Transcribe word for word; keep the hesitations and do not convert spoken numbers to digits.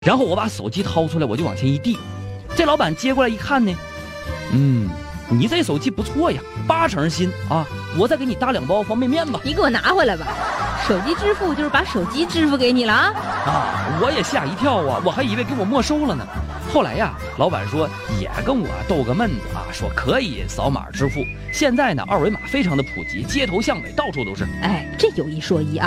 然后我把手机掏出来，我就往前一递，这老板接过来一看呢，嗯，你这手机不错呀，八成新啊，我再给你搭两包方便面吧。 你给我拿回来吧，手机支付就是把手机支付给你了啊！ 啊，我也吓一跳啊，我还以为给我没收了呢。后来呀，老板说也跟我逗个闷子啊，说可以扫码支付。现在呢，二维码非常的普及，街头巷尾到处都是。 哎，这有一说一啊。